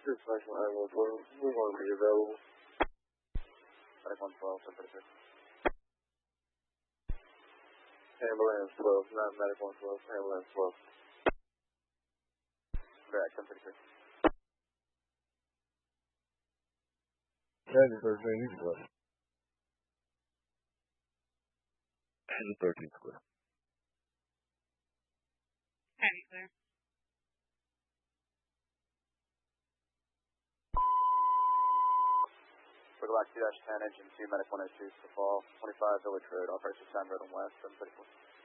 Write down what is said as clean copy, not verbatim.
This National Ambulance, we want to be available. Medic 112, 1036. Ambulance 12, not Medic 112, Ambulance 12. Back, 1036. That's 13 square. That's 13 square. Heavy clear. Quick Lock 2-10, Engine 2, Medic 102, to fall, 25 Village Road, operation 10, Road and West, 734.